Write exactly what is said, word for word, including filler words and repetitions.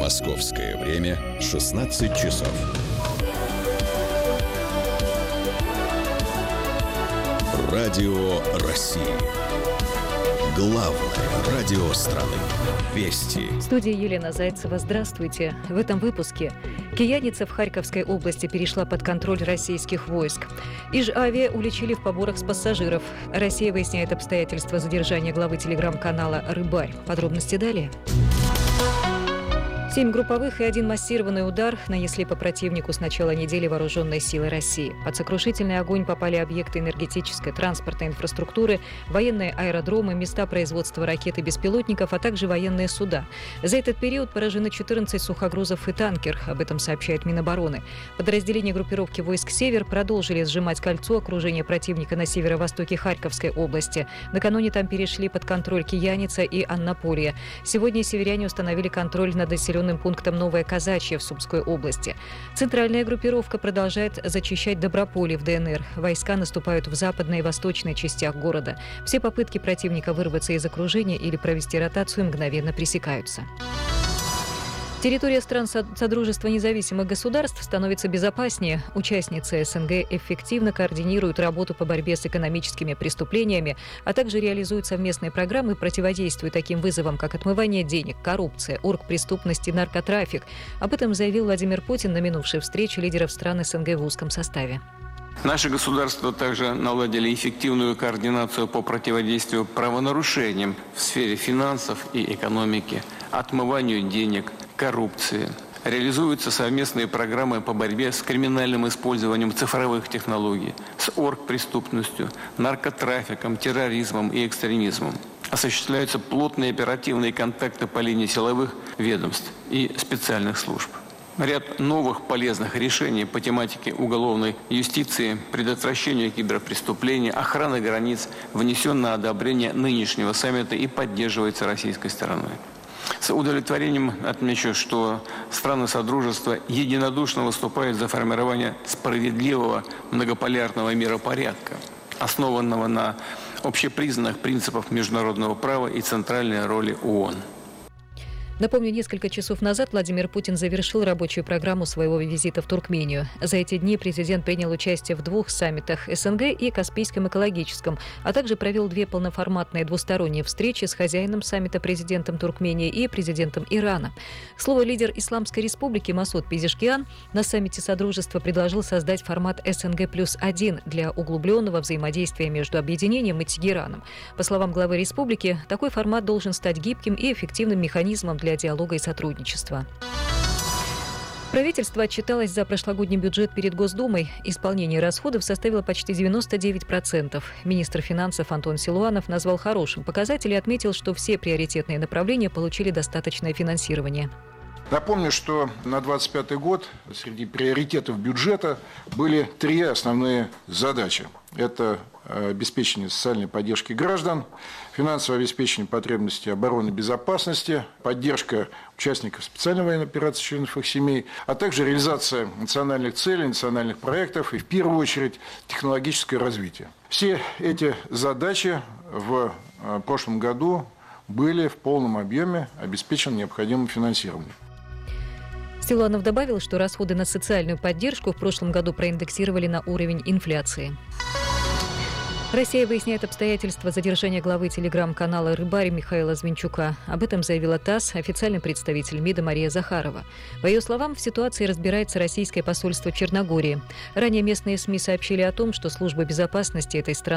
Московское время шестнадцать часов. Радио России. Главное радио страны. Вести. В студии Елена Зайцева. Здравствуйте. В этом выпуске. Кияница в Харьковской области перешла под контроль российских войск. Иж-Авиа уличили в поборах с пассажиров. Россия выясняет обстоятельства задержания главы телеграм-канала «Рыбарь». Подробности далее. Семь групповых и один массированный удар нанесли по противнику с начала недели вооруженные силы России. Под сокрушительный огонь попали объекты энергетической, транспортной инфраструктуры, военные аэродромы, места производства ракет и беспилотников, а также военные суда. За этот период поражены четырнадцать сухогрузов и танкер. Об этом сообщает Минобороны. Подразделения группировки войск «Север» продолжили сжимать кольцо окружения противника на северо-востоке Харьковской области. Накануне там перешли под контроль Кияница и Аннаполье. Сегодня северяне установили контроль над населенным пунктом Новое Казачье в Сумской области. Центральная группировка продолжает зачищать Доброполье в ДНР. Войска наступают в западной и восточной частях города. Все попытки противника вырваться из окружения или провести ротацию мгновенно пресекаются. Территория стран Содружества независимых государств становится безопаснее. Участницы СНГ эффективно координируют работу по борьбе с экономическими преступлениями, а также реализуют совместные программы противодействия таким вызовам, как отмывание денег, коррупция, оргпреступность и наркотрафик. Об этом заявил Владимир Путин на минувшей встрече лидеров стран СНГ в узком составе. Наши государства также наладили эффективную координацию по противодействию правонарушениям в сфере финансов и экономики, отмыванию денег, коррупции. Реализуются совместные программы по борьбе с криминальным использованием цифровых технологий, с оргпреступностью, наркотрафиком, терроризмом и экстремизмом. Осуществляются плотные оперативные контакты по линии силовых ведомств и специальных служб. Ряд новых полезных решений по тематике уголовной юстиции, предотвращению киберпреступлений, охраны границ внесен на одобрение нынешнего саммита и поддерживается российской стороной. С удовлетворением отмечу, что страны Содружества единодушно выступают за формирование справедливого многополярного миропорядка, основанного на общепризнанных принципах международного права и центральной роли ООН. Напомню, несколько часов назад Владимир Путин завершил рабочую программу своего визита в Туркмению. За эти дни президент принял участие в двух саммитах СНГ и Каспийском экологическом, а также провел две полноформатные двусторонние встречи с хозяином саммита президентом Туркмении и президентом Ирана. К слову, лидер Исламской республики Масуд Пезешкиан на саммите Содружества предложил создать формат СНГ плюс один для углубленного взаимодействия между объединением и Тегераном. По словам главы республики, такой формат должен стать гибким и эффективным механизмом для для диалога и сотрудничества. Правительство отчиталось за прошлогодний бюджет перед Госдумой. Исполнение расходов составило почти девяносто девять процентов. Министр финансов Антон Силуанов назвал хорошим показатель и отметил, что все приоритетные направления получили достаточное финансирование. Напомню, что на двадцать пятый год среди приоритетов бюджета были три основные задачи. Это обеспечение социальной поддержки граждан, финансовое обеспечение потребностей обороны и безопасности, поддержка участников специальной военной операции членов их семей, а также реализация национальных целей, национальных проектов и, в первую очередь, технологическое развитие. Все эти задачи в прошлом году были в полном объеме обеспечены необходимым финансированием. Силуанов добавил, что расходы на социальную поддержку в прошлом году проиндексировали на уровень инфляции. Россия выясняет обстоятельства задержания главы телеграм-канала «Рыбарь» Михаила Звинчука. Об этом заявила ТАСС официальный представитель МИДа Мария Захарова. По ее словам, в ситуации разбирается российское посольство в Черногории. Ранее местные СМИ сообщили о том, что служба безопасности этой страны